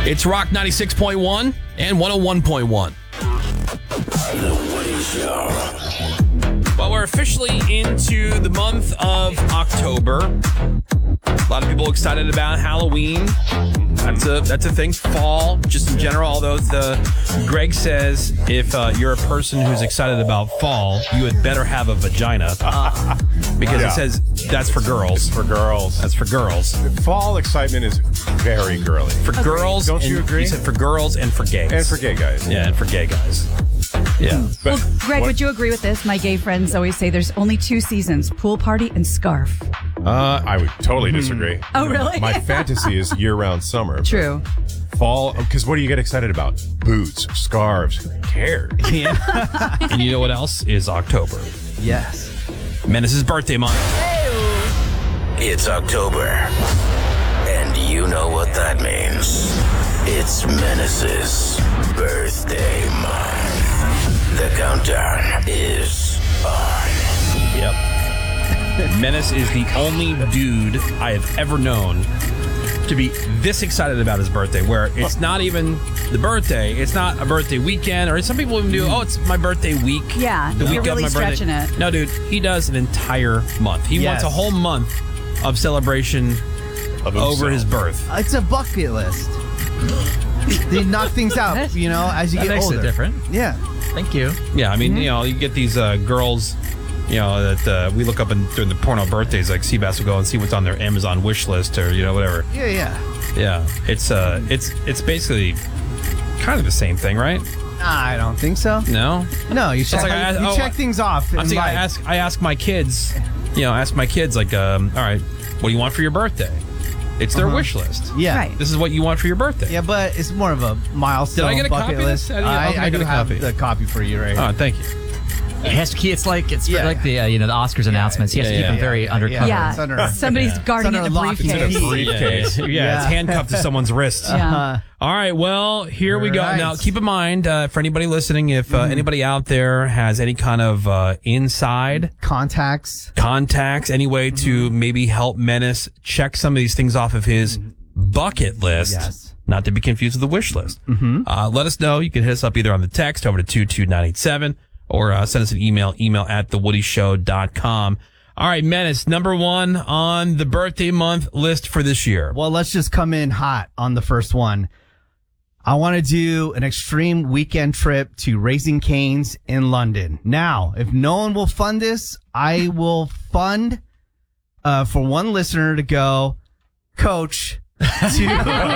It's Rock 96.1 and 101.1. The Woody Show. Well, we're officially into the month of October. A lot of people excited about Halloween. That's a thing. Fall, just in general. Although Greg says if you're a person who's excited about fall, you had better have a vagina because it says that's for girls. It's for girls. That's for girls. Fall excitement is very girly. For girls, Don't you agree? He said for girls and for gays. And for gay guys. Yeah, and for gay guys. Yeah. But Well, Greg, would you agree with this? My gay friends always say there's only two seasons, pool party and scarf. I would totally disagree. Oh, really? My fantasy is year-round summer. but True. Fall, because what do you get excited about? Boots, scarves. Who cares? And you know what else is October? Yes. Menace's birthday month. It's October. And you know what that means. It's Menace's birthday month. The countdown is on. Yep. Menace is the only dude I have ever known to be this excited about his birthday, where it's not even the birthday, it's not a birthday weekend, or some people even do, it's my birthday week. Yeah, the you're week really of my birthday. stretching it. No, dude, he does an entire month. He wants a whole month of celebration Of over himself. his birth. It's a bucket list. They knock things out, as you That get makes older. it different. Yeah. Thank you. Yeah, I mean, you get these girls, that we look up during the porno birthdays, like Seabass will go and see what's on their Amazon wish list or whatever. Yeah. Yeah, it's basically kind of the same thing, right? I don't think so. No, No, you check, like check things off. I'm in saying life. I ask my kids, like, all right, what do you want for your birthday? It's their wish list. Yeah. Right. This is what you want for your birthday. Yeah, but it's more of a milestone. Did I get a bucket copy of list. this? I I got do a have copy. the copy for you right here. Oh, thank you. It has to keep, it's like Yeah. the the Oscars announcements. He has to keep them very undercover. Yeah. It's under- Somebody's guarding It's it in under a lock and briefcase. key. Briefcase. Yeah, it's handcuffed to someone's wrist. Yeah. All right, well, here we go. Right. Now, keep in mind, for anybody listening, if anybody out there has any kind of inside Contacts. contacts, any way to maybe help Menace check some of these things off of his bucket list, Yes. not to be confused with the wish list, let us know. You can hit us up either on the text over to 22987 or send us an email at thewoodyshow.com. All right, Menace, number one on the birthday month list for this year. Well, let's just come in hot on the first one. I want to do an extreme weekend trip to Raising Cane's in London. Now, if no one will fund this, I will fund for one listener to go, Coach, to